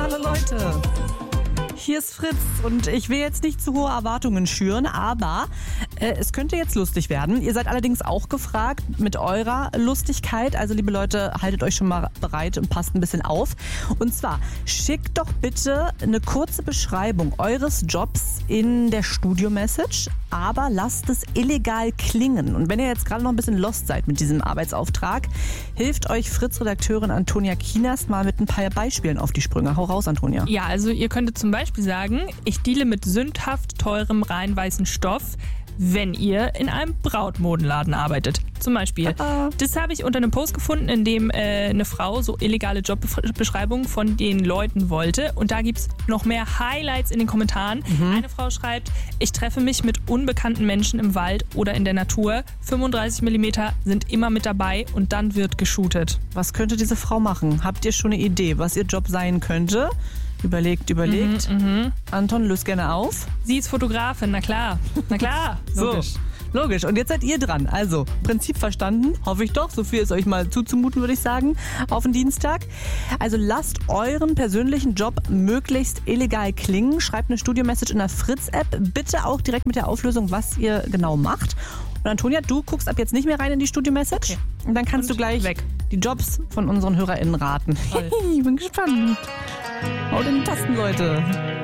Hallo Leute. Hier ist Fritz und ich will jetzt nicht zu hohe Erwartungen schüren, aber es könnte jetzt lustig werden. Ihr seid allerdings auch gefragt mit eurer Lustigkeit. Also liebe Leute, haltet euch schon mal bereit und passt ein bisschen auf. Und zwar, schickt doch bitte eine kurze Beschreibung eures Jobs in der Studio-Message, aber lasst es illegal klingen. Und wenn ihr jetzt gerade noch ein bisschen lost seid mit diesem Arbeitsauftrag, hilft euch Fritz-Redakteurin Antonia Kienast mal mit ein paar Beispielen auf die Sprünge. Hau raus, Antonia. Ja, also ihr könntet zum Beispiel sagen, ich deale mit sündhaft teurem rein weißen Stoff, wenn ihr in einem Brautmodenladen arbeitet. Zum Beispiel. Das habe ich unter einem Post gefunden, in dem eine Frau so illegale Jobbeschreibungen von den Leuten wollte. Und da gibt es noch mehr Highlights in den Kommentaren. Eine Frau schreibt, ich treffe mich mit unbekannten Menschen im Wald oder in der Natur. 35 mm sind immer mit dabei und dann wird geshootet. Was könnte diese Frau machen? Habt ihr schon eine Idee, was ihr Job sein könnte? Überlegt. Anton, löst gerne auf. Sie ist Fotografin, na klar. Na klar, logisch. So, logisch. Und jetzt seid ihr dran. Also, Prinzip verstanden, hoffe ich doch. So viel ist euch mal zuzumuten, würde ich sagen, auf den Dienstag. Also lasst euren persönlichen Job möglichst illegal klingen. Schreibt eine Studio-Message in der Fritz-App. Bitte auch direkt mit der Auflösung, was ihr genau macht. Und Antonia, du guckst ab jetzt nicht mehr rein in die Studio-Message. Okay. Und dann kannst du gleich weg. Die Jobs von unseren HörerInnen raten. Ich bin gespannt. Haut in die Tasten, Leute.